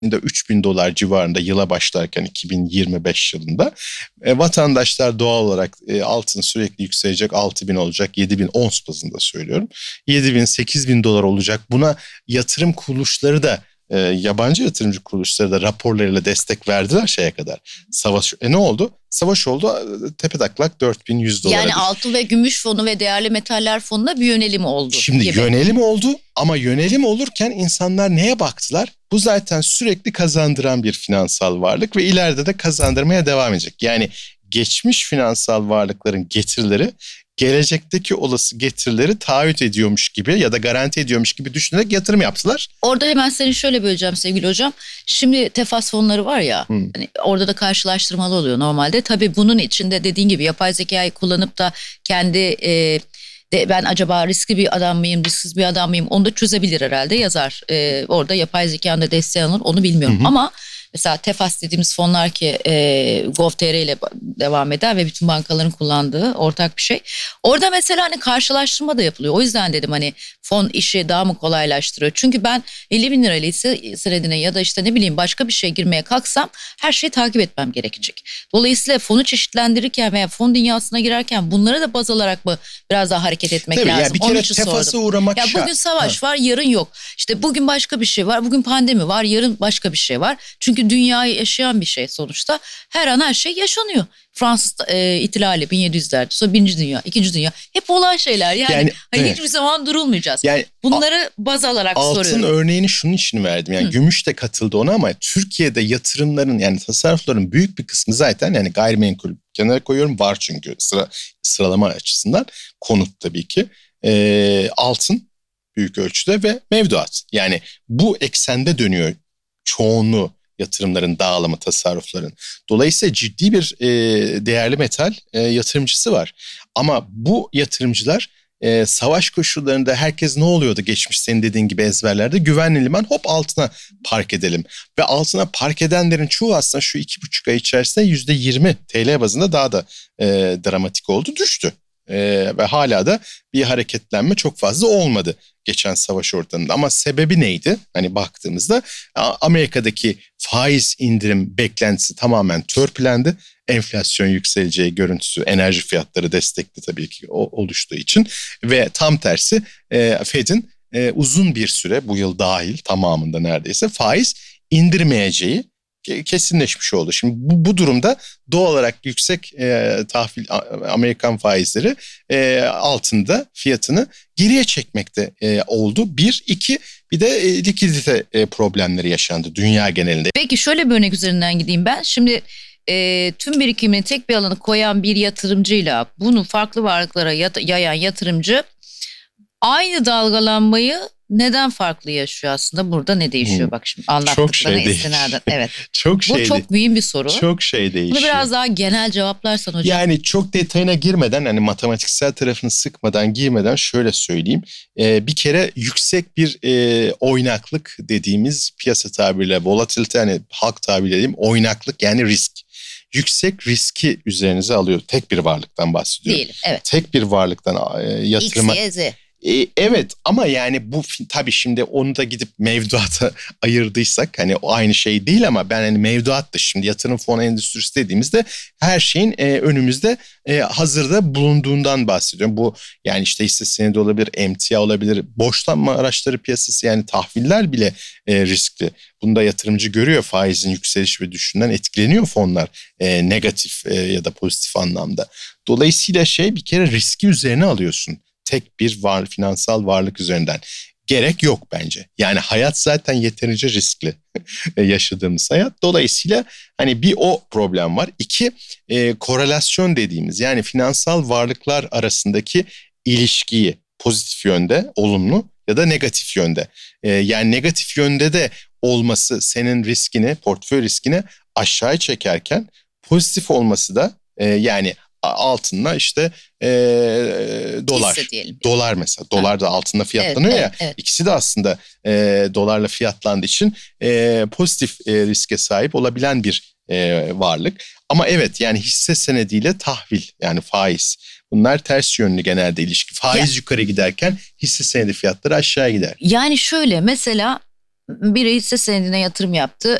$3.000 civarında yıla başlarken 2025 yılında vatandaşlar doğal olarak altın sürekli yükselecek, 6.000 olacak, 7.000 ons bazında söylüyorum. 7.000 $8.000 olacak. Buna yatırım kuruluşları da yabancı yatırımcı kuruluşları da raporlarıyla destek verdiler şeye kadar. Savaş ne oldu? Savaş oldu, tepetaklak $4.100 Yani düştü. altın ve gümüş fonu ve değerli metaller fonuna bir yönelim oldu. Şimdi gibi. Yönelim oldu ama yönelim olurken insanlar neye baktılar? Bu zaten sürekli kazandıran bir finansal varlık ve ileride de kazandırmaya devam edecek. Yani geçmiş finansal varlıkların getirileri gelecekteki olası getirileri taahhüt ediyormuş gibi ya da garanti ediyormuş gibi düşünerek yatırım yaptılar. Orada hemen seni şöyle böleceğim sevgili hocam. Şimdi tefas fonları var ya, hani orada da karşılaştırmalı oluyor normalde. Tabii bunun içinde dediğin gibi yapay zekayı kullanıp da kendi ben acaba riskli bir adam mıyım, risksiz bir adam mıyım onu da çözebilir herhalde, yazar. Orada yapay zekanın da desteği alınır, onu bilmiyorum. Ama mesela Tefas dediğimiz fonlar ki Gov.tr ile devam eder ve bütün bankaların kullandığı ortak bir şey. Orada mesela hani karşılaştırma da yapılıyor. O yüzden dedim hani fon işi daha mı kolaylaştırıyor? Çünkü ben 50.000 lirayla hisse senedine ya da işte ne bileyim başka bir şeye girmeye kalksam her şeyi takip etmem gerekecek. Dolayısıyla fonu çeşitlendirirken veya fon dünyasına girerken bunları da baz alarak mı biraz daha hareket etmek Tabii lazım? yani bir Onun kere için tefasa sordum. uğramak Ya şart. bugün savaş var, yarın yok. İşte bugün başka bir şey var, bugün pandemi var, yarın başka bir şey var. Çünkü dünyayı yaşayan bir şey sonuçta. Her an her şey yaşanıyor. Fransız ihtilali 1700'lerde, sonra Birinci Dünya, İkinci Dünya hep olan şeyler. Yani hani evet. hiçbir zaman durulmayacağız. Yani bunları baz alarak altın soruyorum. örneğini şunun için verdim. Yani gümüş de katıldı ona ama Türkiye'de yatırımların yani tasarrufların büyük bir kısmı zaten yani gayrimenkul kenara koyuyorum, var çünkü sıralama açısından, konut tabii ki. Altın büyük ölçüde ve mevduat. Yani bu eksende dönüyor çoğunluğu yatırımların dağılımı, tasarrufların. Dolayısıyla ciddi bir değerli metal yatırımcısı var. Ama bu yatırımcılar savaş koşullarında herkes ne oluyordu geçmiş senin dediğin gibi ezberlerde? Güvenli liman, hop altına park edelim. Ve altına park edenlerin çoğu aslında şu 2,5 ay içerisinde %20 TL bazında daha da dramatik oldu, düştü. Ve hala da bir hareketlenme çok fazla olmadı geçen savaş ortamında. Ama sebebi neydi? Hani baktığımızda Amerika'daki faiz indirim beklentisi tamamen törpülendi. Enflasyon yükseleceği görüntüsü, enerji fiyatları destekli tabii ki oluştuğu için ve tam tersi Fed'in uzun bir süre, bu yıl dahil tamamında neredeyse faiz indirmeyeceği kesinleşmiş oldu. Şimdi bu durumda doğal olarak yüksek tahvil Amerikan faizleri altında fiyatını geriye çekmekte oldu. Bir, iki, bir de likidite problemleri yaşandı dünya genelinde. Peki şöyle bir örnek üzerinden gideyim ben. Şimdi tüm birikimini tek bir alana koyan bir yatırımcıyla bunu farklı varlıklara yayan yatırımcı aynı dalgalanmayı neden farklı yaşıyor aslında? Burada ne değişiyor? Bak şimdi anlattıklarına istinaden. Evet. Bu çok mühim bir soru. Çok şey değişiyor. Bunu biraz daha genel cevaplarsan hocam. Yani çok detayına girmeden, hani matematiksel tarafını sıkmadan, girmeden şöyle söyleyeyim. Bir kere yüksek bir oynaklık dediğimiz, piyasa tabiriyle volatilite, hani halk tabiriyle diyeyim, oynaklık yani risk. Yüksek riski üzerinize alıyor. Tek bir varlıktan bahsediyorum. Diyelim, evet. Tek bir varlıktan yatırıma. X, Y, Z. Evet ama yani bu tabii şimdi onu da gidip mevduata ayırdıysak hani o aynı şey değil, ama ben hani mevduat da şimdi yatırım fonu endüstrisi dediğimizde her şeyin önümüzde hazırda bulunduğundan bahsediyorum. Bu yani işte hisse senedi olabilir, emtia olabilir, borçlanma araçları piyasası, yani tahviller bile riskli. Bunda yatırımcı görüyor, faizin yükseliş ve düşüşünden etkileniyor fonlar negatif ya da pozitif anlamda. Dolayısıyla bir kere riski üzerine alıyorsun. Tek bir finansal varlık üzerinden. Gerek yok bence. Yani hayat zaten yeterince riskli yaşadığımız hayat. Dolayısıyla hani bir o problem var. İki, korelasyon dediğimiz, yani finansal varlıklar arasındaki ilişkiyi pozitif yönde, olumlu ya da negatif yönde. Yani negatif yönde de olması senin riskini, portföy riskini aşağı çekerken, pozitif olması da yani altınla işte dolar. Dolar mesela. Dolar da altında fiyatlanıyor ya. Evet. İkisi de aslında dolarla fiyatlandığı için pozitif riske sahip olabilen bir varlık. Ama evet, yani hisse senediyle tahvil, yani faiz, bunlar ters yönlü genelde ilişki. Faiz yukarı giderken hisse senedi fiyatları aşağı gider. Yani şöyle mesela biri hisse senedine yatırım yaptı.